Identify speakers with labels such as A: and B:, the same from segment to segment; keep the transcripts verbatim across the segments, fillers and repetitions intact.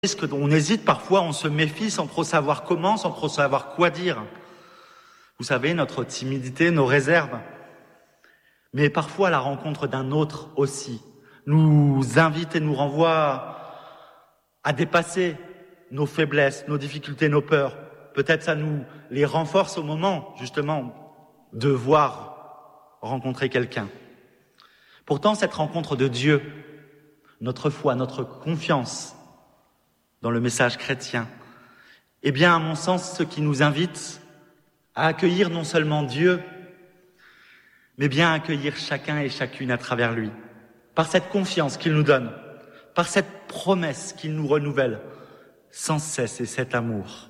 A: On hésite parfois, on se méfie sans trop savoir comment, sans trop savoir quoi dire. Vous savez, notre timidité, nos réserves. Mais parfois, la rencontre d'un autre aussi nous invite et nous renvoie à dépasser nos faiblesses, nos difficultés, nos peurs. Peut-être ça nous les renforce au moment, justement, de voir rencontrer quelqu'un. Pourtant, cette rencontre de Dieu, notre foi, notre confiance dans le message chrétien, eh bien, à mon sens, ce qui nous invite à accueillir non seulement Dieu, mais bien à accueillir chacun et chacune à travers lui, par cette confiance qu'il nous donne, par cette promesse qu'il nous renouvelle sans cesse et cet amour.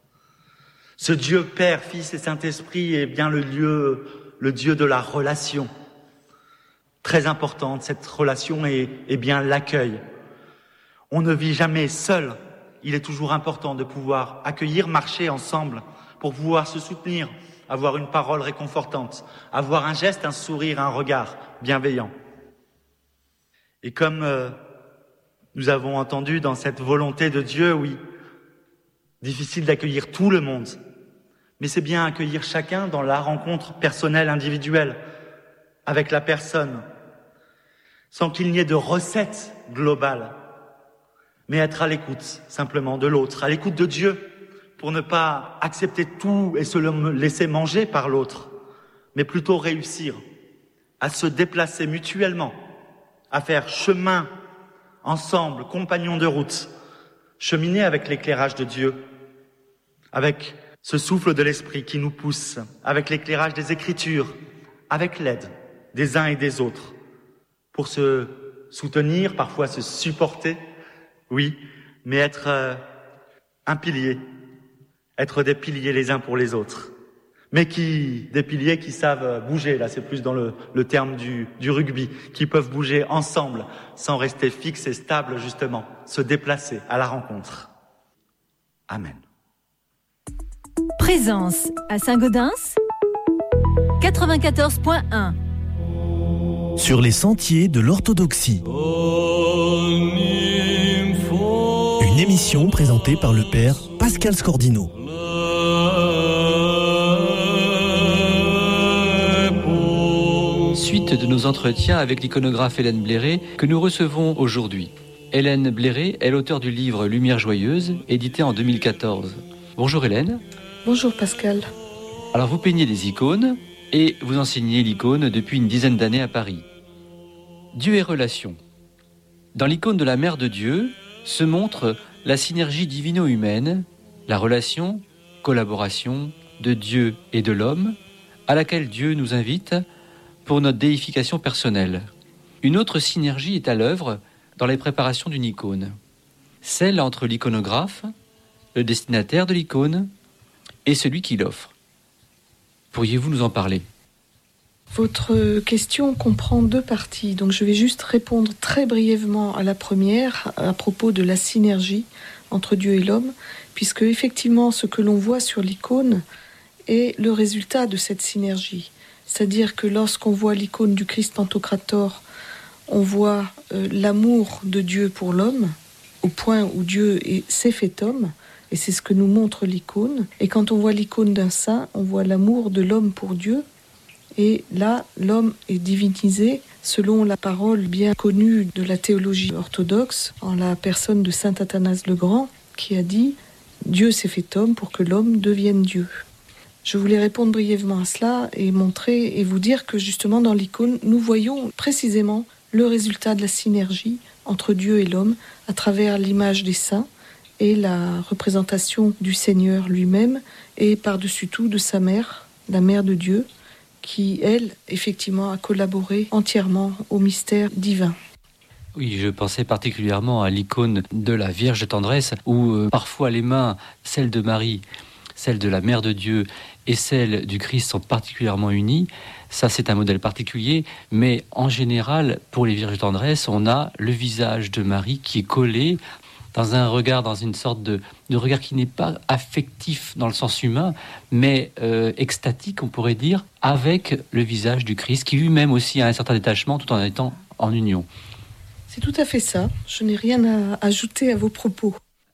A: Ce Dieu Père, Fils et Saint-Esprit est bien le Dieu, le Dieu de la relation. Très importante, cette relation est, est bien l'accueil. On ne vit jamais seul. Il est toujours important de pouvoir accueillir, marcher ensemble pour pouvoir se soutenir, avoir une parole réconfortante, avoir un geste, un sourire, un regard bienveillant. Et comme euh, nous avons entendu dans cette volonté de Dieu, oui, difficile d'accueillir tout le monde, mais c'est bien accueillir chacun dans la rencontre personnelle, individuelle, avec la personne, sans qu'il n'y ait de recette globale, mais être à l'écoute simplement de l'autre, à l'écoute de Dieu, pour ne pas accepter tout et se le laisser manger par l'autre, mais plutôt réussir à se déplacer mutuellement, à faire chemin ensemble, compagnons de route, cheminer avec l'éclairage de Dieu, avec ce souffle de l'Esprit qui nous pousse, avec l'éclairage des Écritures, avec l'aide des uns et des autres, pour se soutenir, parfois se supporter, oui, mais être euh, un pilier, être des piliers les uns pour les autres, mais qui des piliers qui savent bouger, là c'est plus dans le, le terme du, du rugby, qui peuvent bouger ensemble, sans rester fixes et stables justement, se déplacer à la rencontre. Amen.
B: Présence à Saint-Gaudens, quatre-vingt-quatorze point un.
C: Sur les sentiers de l'orthodoxie. Une émission présentée par le père Pascal Scordino.
D: Suite de nos entretiens avec l'iconographe Hélène Bléré que nous recevons aujourd'hui. Hélène Bléré est l'auteure du livre Lumière joyeuse, édité en deux mille quatorze. Bonjour Hélène.
E: Bonjour Pascal.
D: Alors vous peignez des icônes et vous enseignez l'icône depuis une dizaine d'années à Paris. Dieu et relation. Dans l'icône de la Mère de Dieu se montre la synergie divino-humaine, la relation, collaboration de Dieu et de l'homme, à laquelle Dieu nous invite pour notre déification personnelle. Une autre synergie est à l'œuvre dans les préparations d'une icône. Celle entre l'iconographe, le destinataire de l'icône et celui qui l'offre. Pourriez-vous nous en parler ?
E: Votre question comprend deux parties, donc je vais juste répondre très brièvement à la première à propos de la synergie entre Dieu et l'homme, puisque effectivement ce que l'on voit sur l'icône est le résultat de cette synergie. C'est-à-dire que lorsqu'on voit l'icône du Christ Pantocrator, on voit euh, l'amour de Dieu pour l'homme, au point où Dieu est, s'est fait homme, et c'est ce que nous montre l'icône. Et quand on voit l'icône d'un saint, on voit l'amour de l'homme pour Dieu, et là, l'homme est divinisé selon la parole bien connue de la théologie orthodoxe, en la personne de saint Athanase le Grand, qui a dit « Dieu s'est fait homme pour que l'homme devienne Dieu ». Je voulais répondre brièvement à cela et montrer et vous dire que justement dans l'icône, nous voyons précisément le résultat de la synergie entre Dieu et l'homme à travers l'image des saints et la représentation du Seigneur lui-même et par-dessus tout de sa mère, la mère de Dieu, qui, elle, effectivement, a collaboré entièrement au mystère divin.
D: Oui, je pensais particulièrement à l'icône de la Vierge Tendresse, où euh, parfois les mains, celles de Marie, celles de la Mère de Dieu et celles du Christ sont particulièrement unies. Ça, c'est un modèle particulier, mais en général, pour les Vierges Tendresse, on a le visage de Marie qui est collé dans un regard, dans une sorte de, de regard qui n'est pas affectif dans le sens humain, mais euh, extatique, on pourrait dire, avec le visage du Christ, qui lui-même aussi a un certain détachement tout en étant en union.
E: C'est tout à fait ça. Je n'ai rien à ajouter à vos propos.